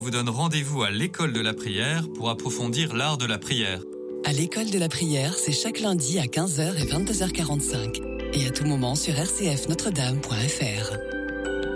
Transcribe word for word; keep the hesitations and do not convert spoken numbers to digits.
vous donne rendez-vous à l'école de la prière pour approfondir l'art de la prière. À l'école de la prière, c'est chaque lundi à quinze heures et vingt-deux heures quarante-cinq. Et à tout moment sur r c f notre dame point f r.